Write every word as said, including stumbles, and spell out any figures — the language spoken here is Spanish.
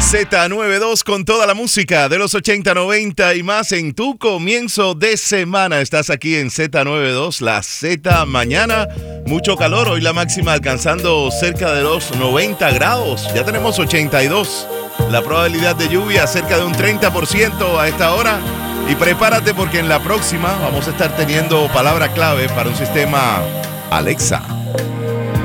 Z noventa y dos con toda la música de los ochenta, noventa y más en tu comienzo de semana. Estás aquí en Z noventa y dos, la Z mañana. Mucho calor, hoy la máxima alcanzando cerca de los noventa grados. Ya tenemos ochenta y dos. La probabilidad de lluvia cerca de un treinta por ciento a esta hora. Y prepárate porque en la próxima vamos a estar teniendo palabra clave para un sistema Alexa.